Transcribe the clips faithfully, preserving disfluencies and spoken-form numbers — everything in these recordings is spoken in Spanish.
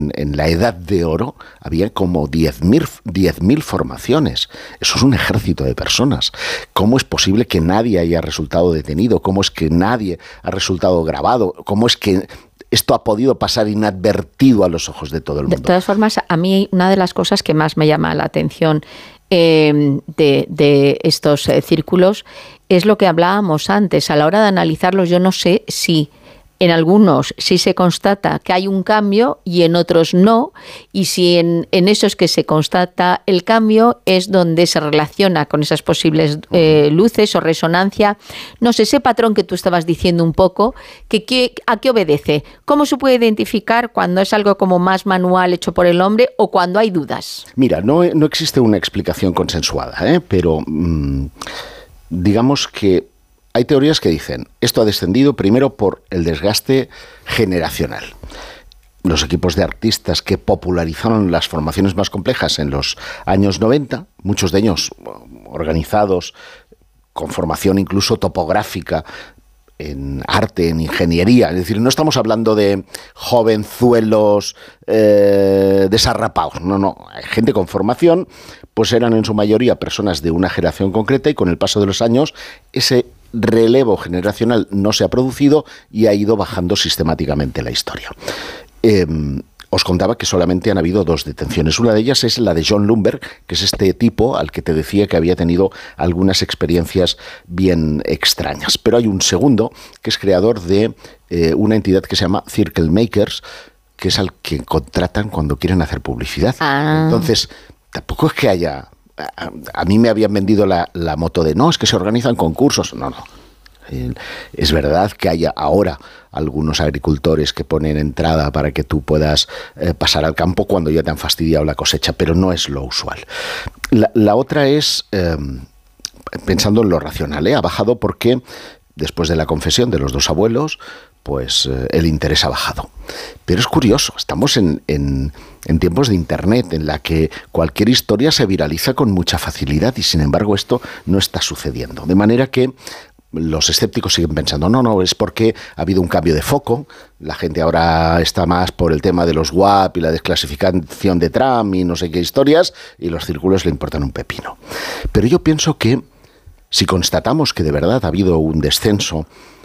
En la Edad de Oro había como diez mil formaciones. Eso es un ejército de personas. ¿Cómo es posible que nadie haya resultado detenido? ¿Cómo es que nadie ha resultado grabado? ¿Cómo es que esto ha podido pasar inadvertido a los ojos de todo el mundo? De todas formas, a mí una de las cosas que más me llama la atención eh, de, de estos eh, círculos es lo que hablábamos antes. A la hora de analizarlos, yo no sé si en algunos sí se constata que hay un cambio y en otros no, y si en, en esos que se constata el cambio es donde se relaciona con esas posibles eh, luces o resonancia. No sé, ese patrón que tú estabas diciendo un poco, que, que, ¿a qué obedece? ¿Cómo se puede identificar cuando es algo como más manual hecho por el hombre o cuando hay dudas? Mira, no, no existe una explicación consensuada, ¿eh? pero mmm, digamos que hay teorías que dicen, esto ha descendido primero por el desgaste generacional. Los equipos de artistas que popularizaron las formaciones más complejas en los años noventa, muchos de ellos organizados con formación incluso topográfica, en arte, en ingeniería, es decir, no estamos hablando de jovenzuelos eh, desarrapados, no, no, hay gente con formación, pues eran en su mayoría personas de una generación concreta y con el paso de los años ese relevo generacional no se ha producido y ha ido bajando sistemáticamente la historia. Eh, os contaba que solamente han habido dos detenciones. Una de ellas es la de John Lumbergh, que es este tipo al que te decía que había tenido algunas experiencias bien extrañas. Pero hay un segundo, que es creador de eh, una entidad que se llama Circle Makers, que es al que contratan cuando quieren hacer publicidad. Ah. Entonces, tampoco es que haya... A, a mí me habían vendido la, la moto de no, es que se organizan concursos. No, no. Es verdad que hay ahora algunos agricultores que ponen entrada para que tú puedas eh, pasar al campo cuando ya te han fastidiado la cosecha, pero no es lo usual. La, la otra es, eh, pensando en lo racional, ¿eh? ha bajado porque después de la confesión de los dos abuelos, pues eh, el interés ha bajado. Pero es curioso, estamos en, en, en tiempos de Internet en la que cualquier historia se viraliza con mucha facilidad y sin embargo esto no está sucediendo. De manera que los escépticos siguen pensando, no, no, es porque ha habido un cambio de foco, la gente ahora está más por el tema de los W A P y la desclasificación de Trump y no sé qué historias, y los círculos le importan un pepino. Pero yo pienso que si constatamos que de verdad ha habido un descenso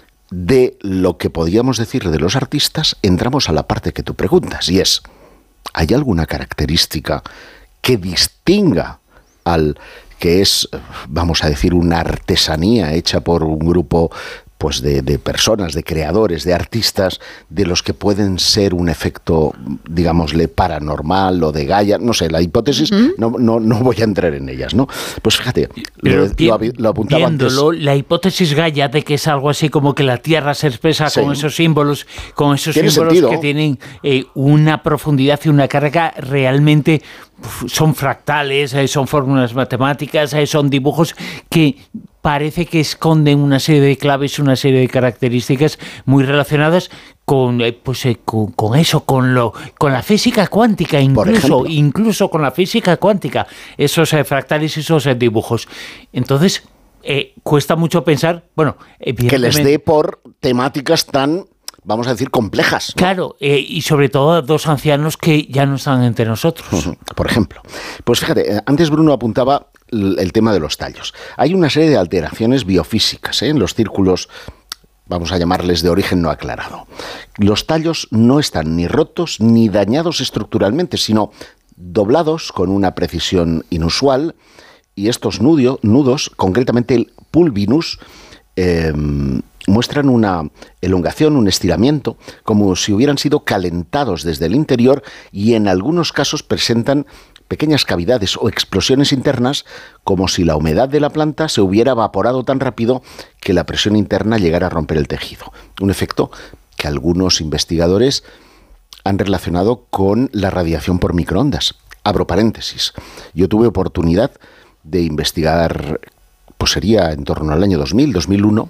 de lo que podríamos decir de los artistas, entramos a la parte que tú preguntas, y es, ¿hay alguna característica que distinga al que es, vamos a decir, una artesanía hecha por un grupo pues de, de personas, de creadores, de artistas, de los que pueden ser un efecto, digámosle, paranormal o de Gaia? No sé, la hipótesis, uh-huh. no, no, no voy a entrar en ellas, ¿no? Pues fíjate, lo, vi, lo, lo apuntaba viéndolo, antes. La hipótesis Gaia de que es algo así como que la Tierra se expresa sí. con esos símbolos, con esos símbolos sentido? que tienen eh, una profundidad y una carga realmente... Son fractales, son fórmulas matemáticas, son dibujos que parece que esconden una serie de claves, una serie de características muy relacionadas con, pues, con, con eso, con lo, con la física cuántica, incluso, incluso con la física cuántica, esos eh, fractales y esos eh, dibujos. Entonces, eh, cuesta mucho pensar, bueno, que les dé por temáticas tan, vamos a decir, complejas, ¿no? Claro, eh, y sobre todo a dos ancianos que ya no están entre nosotros. Uh-huh. Por ejemplo. Pues fíjate, antes Bruno apuntaba el, el tema de los tallos. Hay una serie de alteraciones biofísicas ¿eh? en los círculos, vamos a llamarles de origen no aclarado. Los tallos no están ni rotos ni dañados estructuralmente, sino doblados con una precisión inusual, y estos nudio, nudos, concretamente el pulvinus, eh, muestran una elongación, un estiramiento, como si hubieran sido calentados desde el interior, y en algunos casos presentan pequeñas cavidades o explosiones internas, como si la humedad de la planta se hubiera evaporado tan rápido que la presión interna llegara a romper el tejido. Un efecto que algunos investigadores han relacionado con la radiación por microondas. Abro paréntesis. Yo tuve oportunidad de investigar, pues sería en torno al año dos mil, dos mil uno,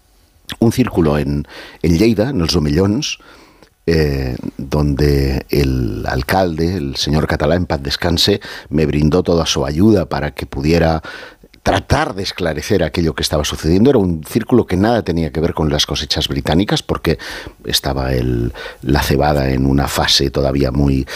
un círculo en, en Lleida, en els Omellons, eh, donde el alcalde, el señor Catalá, en paz descanse, me brindó toda su ayuda para que pudiera tratar de esclarecer aquello que estaba sucediendo. Era un círculo que nada tenía que ver con las cosechas británicas, porque estaba el, la cebada en una fase todavía muy,